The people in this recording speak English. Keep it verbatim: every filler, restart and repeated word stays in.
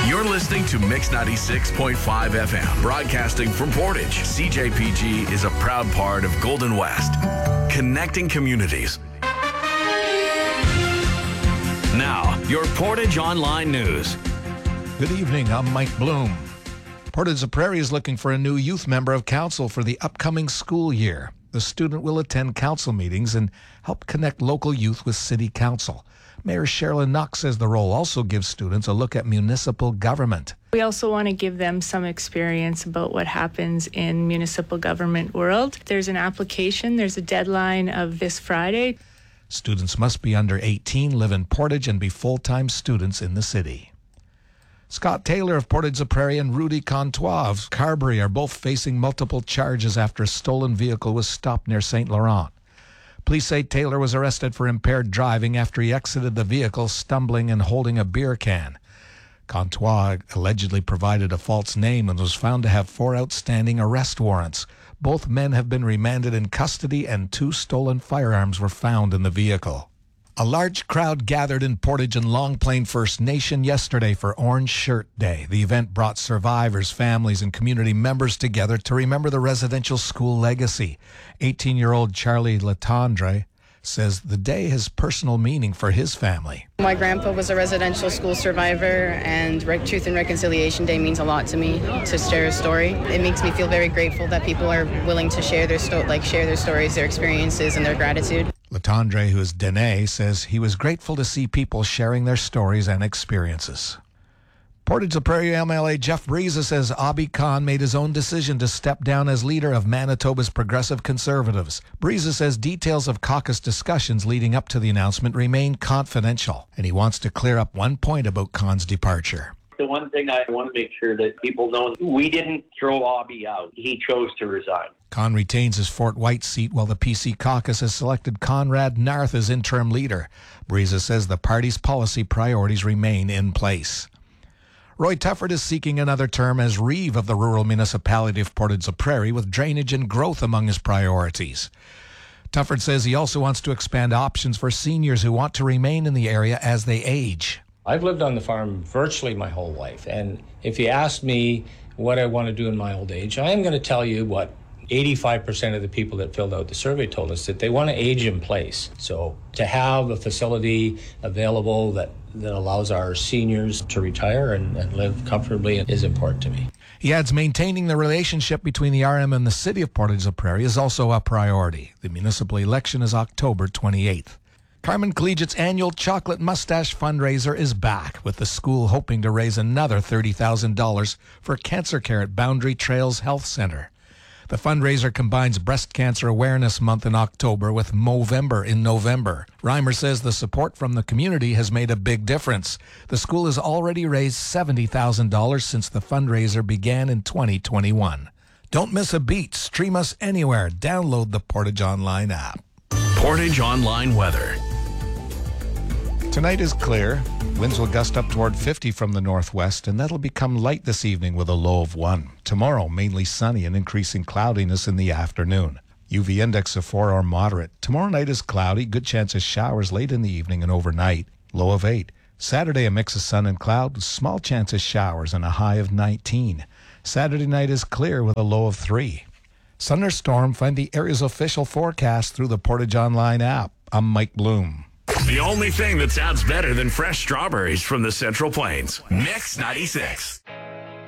You're listening to Mix ninety-six point five F M, broadcasting from Portage. C J P G is a proud part of Golden West, connecting communities. Now, your Portage Online News. Good evening, I'm Mike Bloom. Portage-la-Prairie is looking for a new youth member of council for the upcoming school year. The student will attend council meetings and help connect local youth with city council. Mayor Sherilyn Knox says the role also gives students a look at municipal government. We also want to give them some experience about what happens in municipal government world. There's an application, there's a deadline of this Friday. Students must be under eighteen, live in Portage, and be full-time students in the city. Scott Taylor of Portage-la-Prairie and Rudy Contois of Carberry are both facing multiple charges after a stolen vehicle was stopped near Saint Laurent. Police say Taylor was arrested for impaired driving after he exited the vehicle, stumbling and holding a beer can. Contois allegedly provided a false name and was found to have four outstanding arrest warrants. Both men have been remanded in custody, and two stolen firearms were found in the vehicle. A large crowd gathered in Portage and Long Plain First Nation yesterday for Orange Shirt Day. The event brought survivors, families, and community members together to remember the residential school legacy. eighteen-year-old Charlie Latendre says the day has personal meaning for his family. My grandpa was a residential school survivor, and Truth and Reconciliation Day means a lot to me, to share a story. It makes me feel very grateful that people are willing to share their sto- like share their stories, their experiences, and their gratitude. Latendre, who is Dene, says he was grateful to see people sharing their stories and experiences. Portage-la-Prairie M L A Jeff Breeza says Abi Khan made his own decision to step down as leader of Manitoba's Progressive Conservatives. Breeza says details of caucus discussions leading up to the announcement remain confidential, and he wants to clear up one point about Khan's departure. The one thing I want to make sure that people know, we didn't throw Abi out. He chose to resign. Khan retains his Fort White seat while the P C caucus has selected Conrad Narth as interim leader. Breeza says the party's policy priorities remain in place. Roy Tufford is seeking another term as Reeve of the rural municipality of Portage-la-Prairie, with drainage and growth among his priorities. Tufford says he also wants to expand options for seniors who want to remain in the area as they age. I've lived on the farm virtually my whole life, and if you ask me what I want to do in my old age, I am going to tell you what eighty-five percent of the people that filled out the survey told us, that they want to age in place. So to have a facility available that, that allows our seniors to retire and, and live comfortably is important to me. He adds maintaining the relationship between the R M and the city of Portage-la-Prairie is also a priority. The municipal election is October twenty-eighth. Carmen Collegiate's annual Chocolate Mustache fundraiser is back, with the school hoping to raise another thirty thousand dollars for cancer care at Boundary Trails Health Center. The fundraiser combines Breast Cancer Awareness Month in October with Movember in November. Reimer says the support from the community has made a big difference. The school has already raised seventy thousand dollars since the fundraiser began in twenty twenty-one. Don't miss a beat. Stream us anywhere. Download the Portage Online app. Portage Online weather. Tonight is clear. Winds will gust up toward fifty from the northwest, and that'll become light this evening with a low of one. Tomorrow, mainly sunny and increasing cloudiness in the afternoon. U V index of four or moderate. Tomorrow night is cloudy, good chance of showers late in the evening and overnight. Low of eight. Saturday, a mix of sun and cloud, small chance of showers and a high of nineteen. Saturday night is clear with a low of three. Sun or storm, find the area's official forecast through the Portage Online app. I'm Mike Bloom. The only thing that sounds better than fresh strawberries from the Central Plains. Mix ninety-six.